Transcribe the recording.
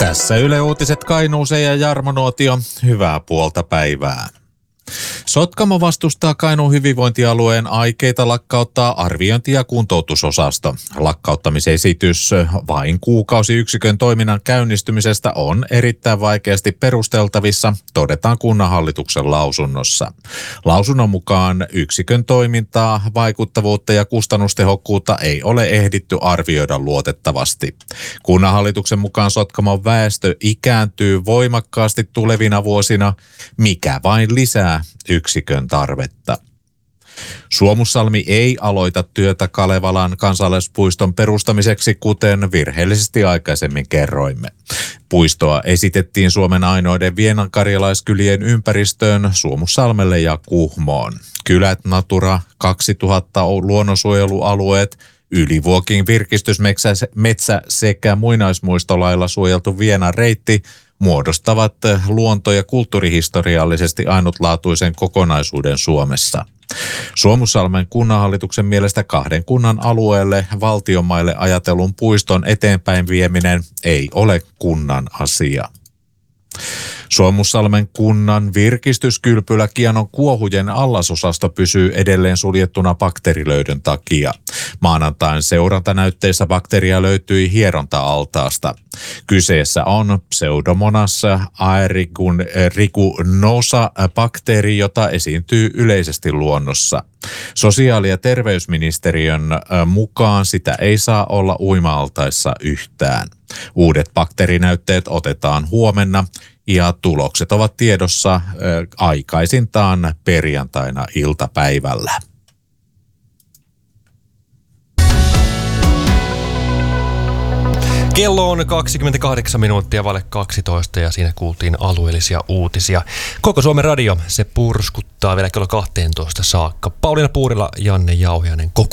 Tässä Yle Uutiset Kainuuseen ja Jarmo Nuotio. Hyvää puolta päivää. Sotkamo vastustaa Kainuun hyvinvointialueen aikeita lakkauttaa arviointi- ja kuntoutusosasto. Lakkauttamisesitys vain kuukausiyksikön toiminnan käynnistymisestä on erittäin vaikeasti perusteltavissa, todetaan kunnanhallituksen lausunnossa. Lausunnon mukaan yksikön toimintaa, vaikuttavuutta ja kustannustehokkuutta ei ole ehditty arvioida luotettavasti. Kunnanhallituksen mukaan Sotkamon väestö ikääntyy voimakkaasti tulevina vuosina, mikä vain lisää yksikön tarvetta. Suomussalmi ei aloita työtä Kalevalan kansallispuiston perustamiseksi, kuten virheellisesti aikaisemmin kerroimme. Puistoa esitettiin Suomen ainoiden vienankarjalaiskylien ympäristöön Suomussalmelle ja Kuhmoon. Kylät Natura 2000 luonnonsuojelualueet, Ylivuokin virkistysmetsä sekä muinaismuistolailla suojeltu Vienan reitti muodostavat luonto- ja kulttuurihistoriallisesti ainutlaatuisen kokonaisuuden Suomessa. Suomussalmen kunnanhallituksen mielestä 2 kunnan alueelle valtionmaille ajatellun puiston eteenpäin vieminen ei ole kunnan asia. Suomussalmen kunnan virkistyskylpylä Kianon Kuohujen allasosasto pysyy edelleen suljettuna bakteerilöydön takia. Maanantain seurantanäytteissä bakteeria löytyi hieronta-altaasta. Kyseessä on Pseudomonas aeruginosa bakteeri, jota esiintyy yleisesti luonnossa. Sosiaali- ja terveysministeriön mukaan sitä ei saa olla uima-altaissa yhtään. Uudet bakteerinäytteet otetaan huomenna ja tulokset ovat tiedossa aikaisintaan perjantaina iltapäivällä. Kello on 28 minuuttia vaille 12 ja siinä kuultiin alueellisia uutisia. Koko Suomen radio, se purskuttaa vielä kello 12 saakka. Pauliina Puurila, Janne Jauhiainen koko